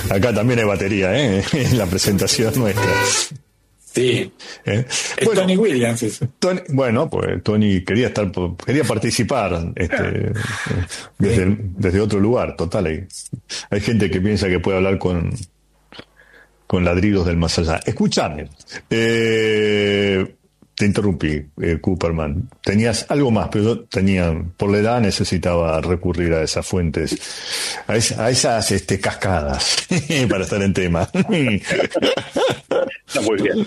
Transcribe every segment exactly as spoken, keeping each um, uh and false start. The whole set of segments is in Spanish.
Acá también hay batería, ¿eh? En la presentación nuestra. Sí. ¿Eh? Es Bueno, Tony Williams eso. Tony, bueno, pues Tony quería estar, quería participar, este, desde, desde otro lugar, total. Hay, hay gente que piensa que puede hablar con, con ladridos del más allá. Escúchame, eh, te interrumpí, eh, Cooperman. Tenías algo más, pero yo tenía, por la edad necesitaba recurrir a esas fuentes, a, es, a esas este, cascadas, para estar en tema. Está muy bien.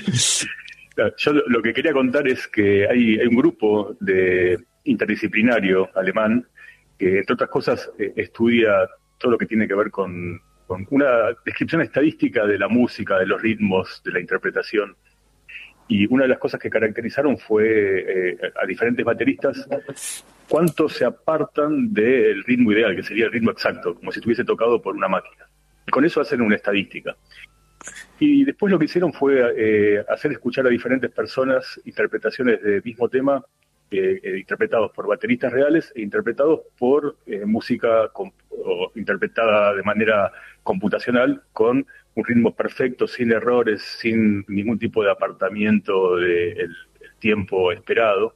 Yo lo que quería contar es que hay, hay un grupo de interdisciplinario alemán que, entre otras cosas, eh, estudia todo lo que tiene que ver con, con una descripción estadística de la música, de los ritmos, de la interpretación. Y una de las cosas que caracterizaron fue eh, a diferentes bateristas cuánto se apartan del ritmo ideal, que sería el ritmo exacto, como si estuviese tocado por una máquina. Y con eso hacen una estadística. Y después lo que hicieron fue eh, hacer escuchar a diferentes personas interpretaciones del mismo tema, eh, eh, interpretados por bateristas reales e interpretados por eh, música comp- o interpretada de manera computacional con un ritmo perfecto, sin errores, sin ningún tipo de apartamiento del tiempo esperado.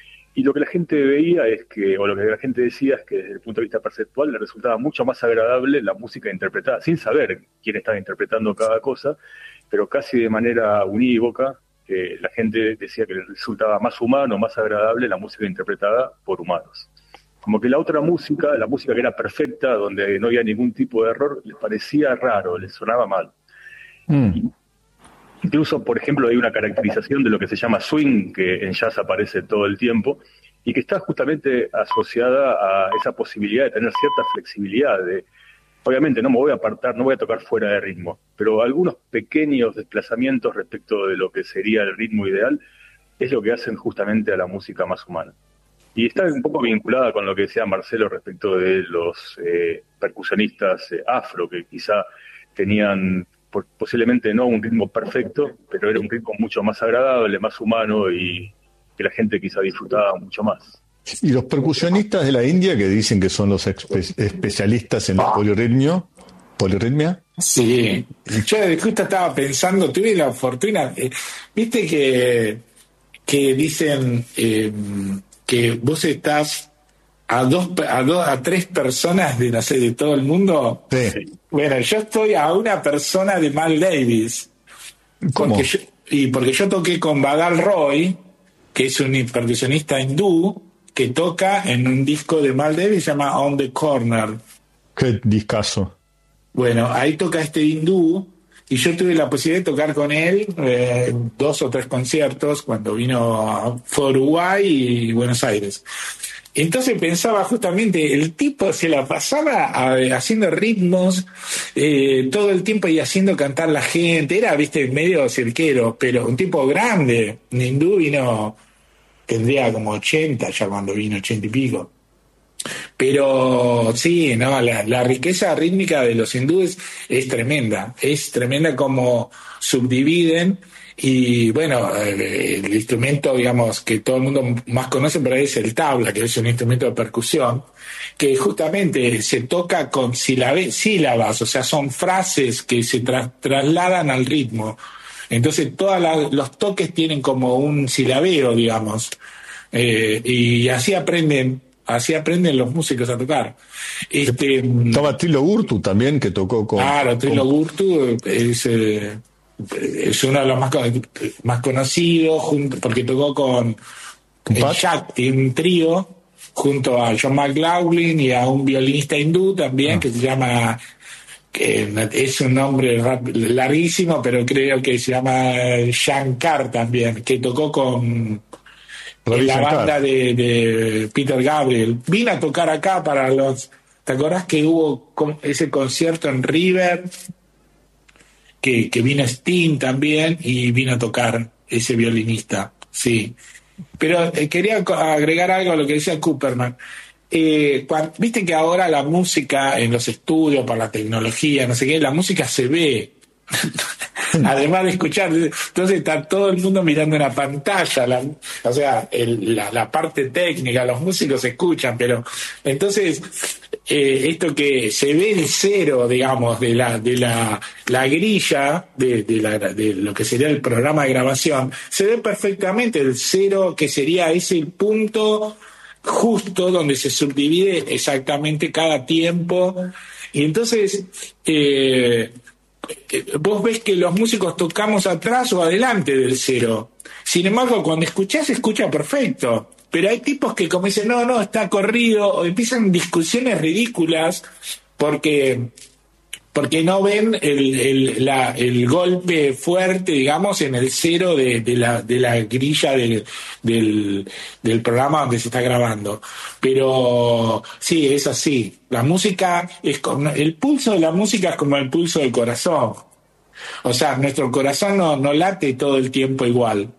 Y lo que la gente veía es que, o lo que la gente decía es que desde el punto de vista perceptual le resultaba mucho más agradable la música interpretada, sin saber quién estaba interpretando cada cosa, pero casi de manera unívoca, eh, la gente decía que le resultaba más humano, más agradable la música interpretada por humanos. Como que la otra música, la música que era perfecta, donde no había ningún tipo de error, les parecía raro, les sonaba mal. Mm. Y, incluso, por ejemplo, hay una caracterización de lo que se llama swing, que en jazz aparece todo el tiempo, y que está justamente asociada a esa posibilidad de tener cierta flexibilidad. De, obviamente no me voy a apartar, no voy a tocar fuera de ritmo, pero algunos pequeños desplazamientos respecto de lo que sería el ritmo ideal es lo que hacen justamente a la música más humana. Y está un poco vinculada con lo que decía Marcelo respecto de los eh, percusionistas eh, afro, que quizá tenían posiblemente no un ritmo perfecto, pero era un ritmo mucho más agradable, más humano y que la gente quizá disfrutaba mucho más. ¿Y los percusionistas de la India que dicen que son los espe- especialistas en el polirritmio? ¿Polirritmia? Sí, yo justo estaba pensando, tuve la fortuna, eh, viste que, que dicen eh, que vos estás a dos, a dos, a tres personas de, no sé, de todo el mundo. Sí. Bueno, yo estoy a una persona de Miles Davis. ¿Cómo? Porque yo, y porque yo toqué con Badal Roy, que es un percusionista hindú, que toca en un disco de Miles Davis, se llama On the Corner. Qué discazo. Bueno, ahí toca este hindú, y yo tuve la posibilidad de tocar con él eh, dos o tres conciertos cuando vino a Uruguay y Buenos Aires. Entonces pensaba justamente, el tipo se la pasaba a, haciendo ritmos eh, todo el tiempo y haciendo cantar la gente. Era, viste, medio cirquero, pero un tipo grande. Un hindú vino, tendría como ochenta ya cuando vino, ochenta y pico. Pero sí, no, la, la riqueza rítmica de los hindúes es tremenda. Es tremenda como subdividen. Y bueno, el, el instrumento, digamos, que todo el mundo más conoce por ahí es el tabla, que es un instrumento de percusión, que justamente se toca con sílabe, sílabas, o sea, son frases que se tra- trasladan al ritmo. Entonces, todos los toques tienen como un silabeo, digamos, eh, y así aprenden, así aprenden los músicos a tocar. Este, Estaba Trilo Gurtu también, que tocó con... Claro, Trilo con... Gurtu es... Eh, es uno de los más, más conocidos, junto, porque tocó con Jack, un trío, junto a John McLaughlin y a un violinista hindú también, ah. que se llama, que es un nombre larguísimo, pero creo que se llama Shankar también, que tocó con en la Shankar. Banda de, de Peter Gabriel. Vino a tocar acá para los... ¿Te acordás que hubo ese concierto en River? Que, que vino Sting también y vino a tocar ese violinista, sí. Pero eh, quería agregar algo a lo que decía Cooperman. Eh, cuando, viste que ahora la música en los estudios, por la tecnología, no sé qué, la música se ve. además de escuchar. Entonces está todo el mundo mirando una pantalla, la, o sea, el, la, la parte técnica, los músicos escuchan, pero entonces eh, esto que se ve el cero, digamos, de la de la, la grilla de, de, la, de lo que sería el programa de grabación, se ve perfectamente el cero, que sería ese punto justo donde se subdivide exactamente cada tiempo. Y entonces eh, vos ves que los músicos tocamos atrás o adelante del cero. Sin embargo, cuando escuchás, se escucha perfecto. Pero hay tipos que como dicen, no, no, está corrido, o empiezan discusiones ridículas porque porque no ven el, el, la, el golpe fuerte, digamos, en el cero de, de, la, de la grilla del, del, del programa donde se está grabando. Pero sí, es así. La música, es como, el pulso de la música es como el pulso del corazón. O sea, nuestro corazón no, no late todo el tiempo igual.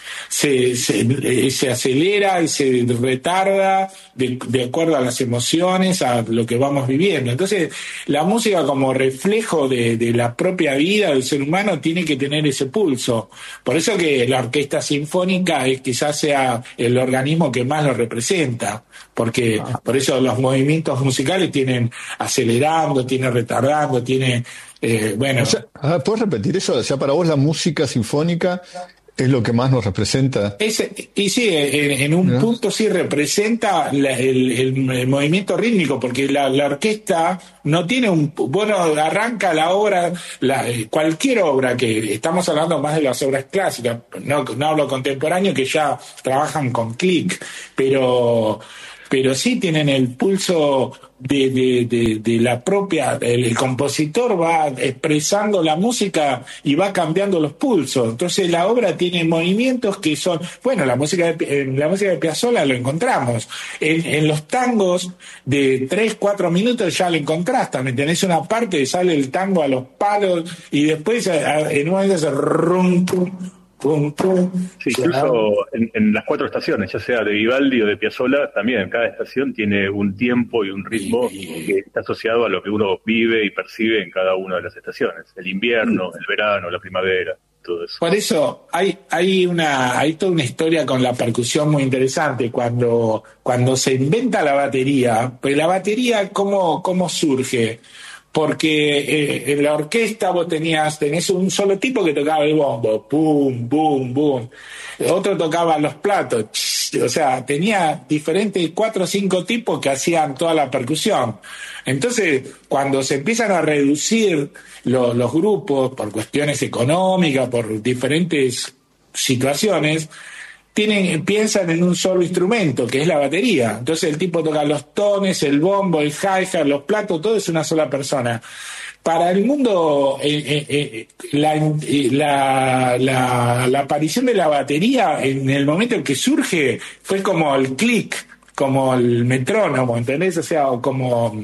Se, se, se acelera y se retarda de, de acuerdo a las emociones, a lo que vamos viviendo. Entonces, la música como reflejo de, de la propia vida del ser humano tiene que tener ese pulso. Por eso que la orquesta sinfónica es quizás sea el organismo que más lo representa, porque ah. por eso los movimientos musicales tienen acelerando, tienen retardando, tiene eh, bueno. O sea, ¿puedes repetir eso? O sea, para vos la música sinfónica es lo que más nos representa. Es, y sí, en, en un ¿no? punto sí representa la, el, el, el movimiento rítmico, porque la, la orquesta no tiene un... Bueno, arranca la obra, la, cualquier obra, que estamos hablando más de las obras clásicas, no, no hablo contemporáneo, que ya trabajan con clic, pero... pero sí tienen el pulso de, de, de, de la propia, el, el compositor va expresando la música y va cambiando los pulsos. Entonces la obra tiene movimientos que son, bueno, la música de, en la música de Piazzolla lo encontramos. En, en los tangos de tres, cuatro minutos ya lo encontrás también. Tenés una parte que sale el tango a los palos y después en un momento se rum, tum, Pum, pum. Sí, incluso en, en las cuatro estaciones, ya sea de Vivaldi o de Piazzolla, también cada estación tiene un tiempo y un ritmo que está asociado a lo que uno vive y percibe en cada una de las estaciones. El invierno, el verano, la primavera, todo eso. Por eso hay hay una hay toda una historia con la percusión muy interesante. Cuando cuando se inventa la batería, pues la batería, ¿cómo, cómo surge? Porque eh, en la orquesta vos tenías, tenés un solo tipo que tocaba el bombo, pum, pum, pum. Otro tocaba los platos, o sea, tenía diferentes cuatro o cinco tipos que hacían toda la percusión. Entonces, cuando se empiezan a reducir lo, los grupos por cuestiones económicas, por diferentes situaciones, tienen, piensan en un solo instrumento, que es la batería. Entonces el tipo toca los tones, el bombo, el hi-hat, los platos, todo es una sola persona. Para el mundo, eh, eh, eh, la, eh, la, la, la aparición de la batería en el momento en que surge fue como el click, como el metrónomo, ¿entendés? O sea, como...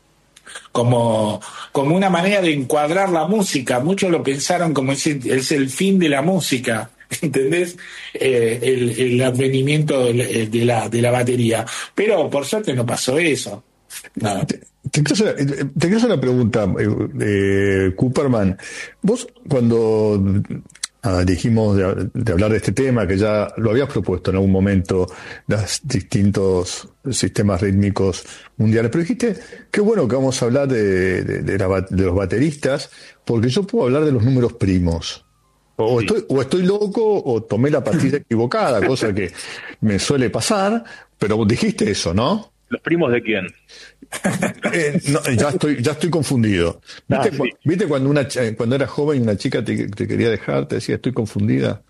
como como una manera de encuadrar la música. Muchos lo pensaron como es, es el fin de la música, ¿entendés? Eh, el, el advenimiento de, de la de la batería, pero por suerte no pasó eso. Nada. Te, te, quiero hacer, te quiero hacer una pregunta, eh, Cooperman. Vos cuando ah, dijimos de, de hablar de este tema, que ya lo habías propuesto en algún momento, los distintos sistemas rítmicos mundiales, pero dijiste, qué bueno que vamos a hablar de, de, de, la, de los bateristas, porque yo puedo hablar de los números primos. O, sí. estoy, o estoy loco o tomé la pastilla equivocada, cosa que me suele pasar, pero dijiste eso, ¿no? ¿Los primos de quién? Eh, no, ya estoy ya estoy confundido. ¿Viste, ah, sí. cu- ¿viste cuando una cuando eras joven y una chica te, te quería dejar, te decía estoy confundida?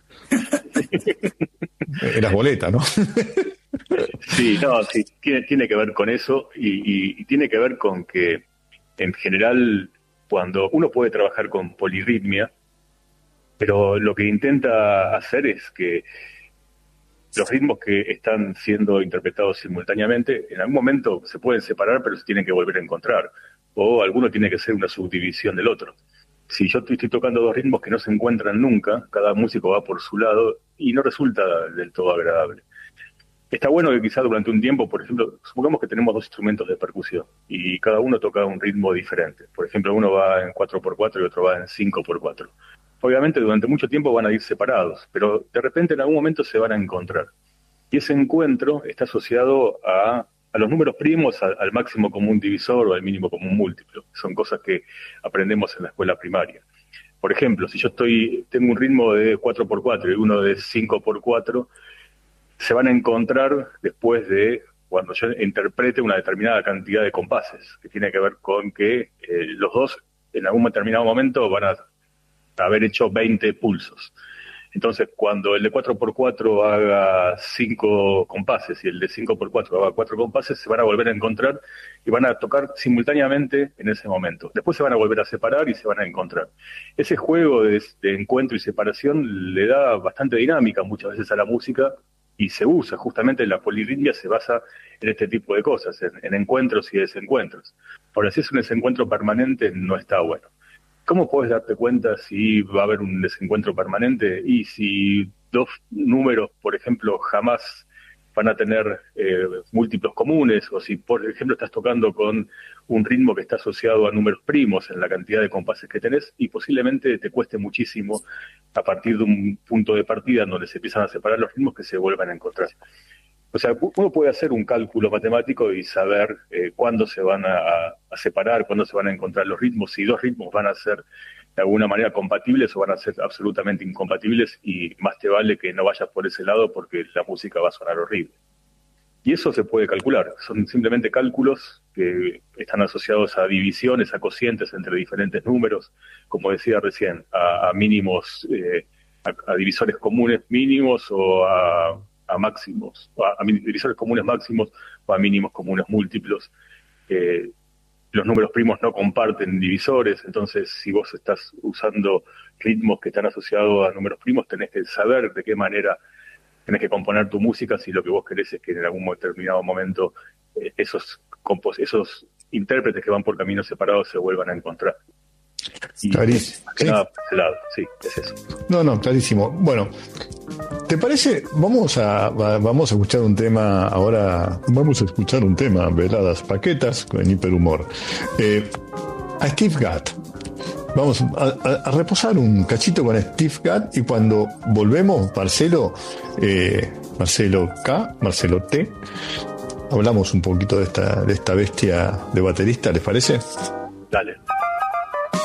Eras boleta, ¿no? Sí, no, sí, tiene, tiene que ver con eso y, y, y tiene que ver con que en general cuando uno puede trabajar con polirritmia, pero lo que intenta hacer es que los ritmos que están siendo interpretados simultáneamente, en algún momento se pueden separar, pero se tienen que volver a encontrar. O alguno tiene que ser una subdivisión del otro. Si yo estoy tocando dos ritmos que no se encuentran nunca, cada músico va por su lado y no resulta del todo agradable. Está bueno que quizá durante un tiempo, por ejemplo, supongamos que tenemos dos instrumentos de percusión y cada uno toca un ritmo diferente. Por ejemplo, uno va en cuatro por cuatro y otro va en cinco por cuatro. obviamente durante mucho tiempo van a ir separados, pero de repente en algún momento se van a encontrar. Y ese encuentro está asociado a, a los números primos, a, al máximo común divisor o al mínimo común múltiplo. Son cosas que aprendemos en la escuela primaria. Por ejemplo, si yo estoy tengo un ritmo de cuatro por cuatro y uno de cinco por cuatro, se van a encontrar después de cuando yo interprete una determinada cantidad de compases, que tiene que ver con que eh, los dos en algún determinado momento van a haber hecho veinte pulsos. Entonces, cuando el de cuatro por cuatro haga cinco compases y el de cinco por cuatro haga cuatro compases, se van a volver a encontrar y van a tocar simultáneamente en ese momento. Después se van a volver a separar y se van a encontrar. Ese juego de, de encuentro y separación le da bastante dinámica muchas veces a la música y se usa. Justamente la polirritmia se basa en este tipo de cosas, en, en encuentros y desencuentros. Ahora, si es un desencuentro permanente, no está bueno. ¿Cómo puedes darte cuenta si va a haber un desencuentro permanente? Y si dos números, por ejemplo, jamás van a tener eh, múltiplos comunes, o si, por ejemplo, estás tocando con un ritmo que está asociado a números primos en la cantidad de compases que tenés, y posiblemente te cueste muchísimo a partir de un punto de partida en donde se empiezan a separar los ritmos que se vuelvan a encontrar. O sea, uno puede hacer un cálculo matemático y saber eh, cuándo se van a, a separar, cuándo se van a encontrar los ritmos, si dos ritmos van a ser de alguna manera compatibles o van a ser absolutamente incompatibles, y más te vale que no vayas por ese lado porque la música va a sonar horrible. Y eso se puede calcular, son simplemente cálculos que están asociados a divisiones, a cocientes entre diferentes números, como decía recién, a, a mínimos, eh, a, a divisores comunes mínimos o a... a máximos, a, a divisores comunes máximos o a mínimos comunes múltiplos. Eh, los números primos no comparten divisores, entonces si vos estás usando ritmos que están asociados a números primos, tenés que saber de qué manera tenés que componer tu música si lo que vos querés es que en algún determinado momento eh, esos, compos- esos intérpretes que van por caminos separados se vuelvan a encontrar. Y Clarísimo. más que nada, por ese lado. Sí, es eso. No, no, clarísimo. Bueno, ¿te parece? Vamos a, va- vamos a escuchar un tema ahora. Vamos a escuchar un tema, Veladas Paquetas, con Hiperhumor. Eh, a Steve Gadd. Vamos a, a- a reposar un cachito con Steve Gadd y cuando volvemos, Marcelo, eh, Marcelo K, Marcelo T, hablamos un poquito de esta, de esta bestia de baterista, ¿les parece? Dale.